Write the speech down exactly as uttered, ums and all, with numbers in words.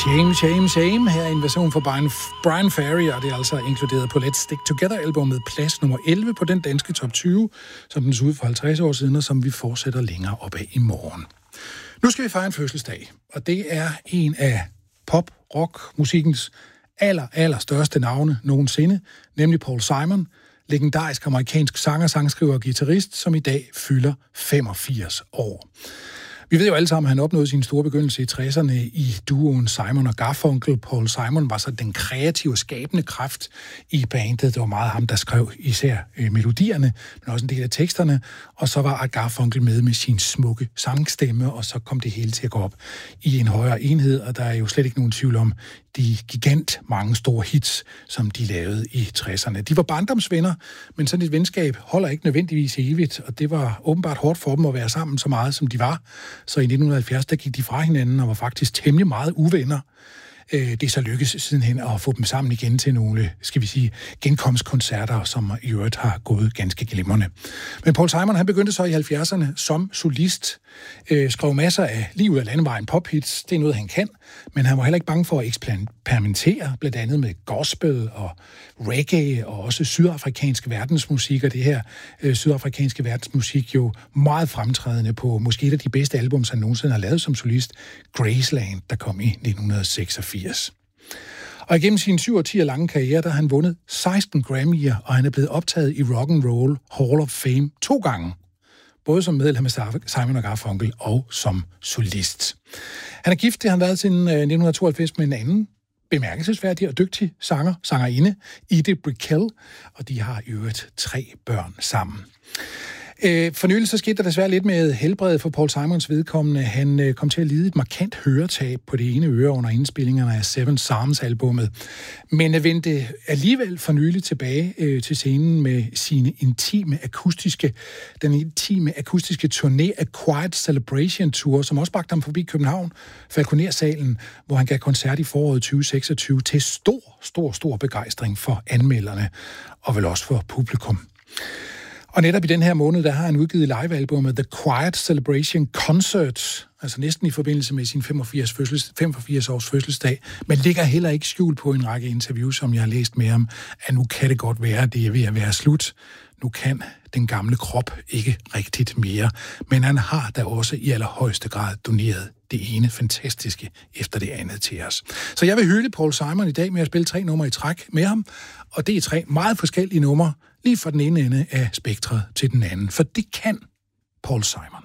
Shame, shame, shame. Her er en version for Brian, Brian Ferry, og det er altså inkluderet på Let's Stick Together-albummet plads nummer elleve på den danske top tyve, som den så ud for halvtreds år siden, og som vi fortsætter længere opad i morgen. Nu skal vi fejre en fødselsdag, og det er en af pop-rock-musikkens aller, aller største navne nogensinde, nemlig Paul Simon, legendarisk amerikansk sanger, sangskriver og guitarist, som i dag fylder femogfirs år. Vi ved jo alle sammen, at han opnåede sin store begyndelse i tresserne i duoen Simon og Garfunkel. Paul Simon var så den kreative, skabende kraft i bandet. Det var meget ham, der skrev især øh, melodierne, men også en del af teksterne. Og så var Garfunkel med med sin smukke sangstemme, og så kom det hele til at gå op i en højere enhed. Og der er jo slet ikke nogen tvivl om de gigant mange store hits, som de lavede i tresserne. De var barndomsvenner, men sådan et venskab holder ikke nødvendigvis evigt, og det var åbenbart hårdt for dem at være sammen så meget, som de var. Så i nitten halvfjerds, der gik de fra hinanden og var faktisk temmelig meget uvenner. Det er så lykkes sidenhen at få dem sammen igen til nogle, skal vi sige, genkomstkoncerter, som i øvrigt har gået ganske glimrende. Men Paul Simon, han begyndte så i halvfjerdserne som solist, øh, skrev masser af lige ud af landevejen pophits, det er noget, han kan, men han var heller ikke bange for at eksperimentere, blandt andet med gospel og reggae og også sydafrikansk verdensmusik, og det her øh, sydafrikanske verdensmusik jo meget fremtrædende på måske et af de bedste album, han nogensinde har lavet som solist, Graceland, der kom i nitten seksogfirs. Og igennem sin syv og ti år lange karriere, der har han vundet seksten Grammy'er, og han er blevet optaget i Rock and Roll Hall of Fame to gange. Både som medlem af Simon og Garfunkel og som solist. Han er gift, det har han været siden nitten tooghalvfems med en anden bemærkelsesværdig og dygtig sanger, sangerinde, Edith Brickell, og de har i øvrigt tre børn sammen. For nylig så skete der desværre lidt med helbredet for Paul Simons vedkommende. Han kom til at lide et markant høretab på det ene øre under indspillingerne af Seven Psalms-albummet, men vendte alligevel for nylig tilbage til scenen med sine intime akustiske, den intime akustiske turné af Quiet Celebration Tour, som også bragte ham forbi København, Falconer-salen, hvor han gav koncert i foråret tyve seksogtyve til stor, stor, stor begejstring for anmelderne og vel også for publikum. Og netop i den her måned, der har han udgivet livealbummet The Quiet Celebration Concert, altså næsten i forbindelse med sin femogfirs, fødsels, femogfirs års fødselsdag, men ligger heller ikke skjult på en række interviews, som jeg har læst med ham, at nu kan det godt være, at det er ved at være slut. Nu kan den gamle krop ikke rigtigt mere, men han har da også i allerhøjeste grad doneret det ene fantastiske efter det andet til os. Så jeg vil hylde Paul Simon i dag med at spille tre numre i træk med ham, og det er tre meget forskellige numre, lige fra den ene ende af spektret til den anden, for det kan Paul Simon.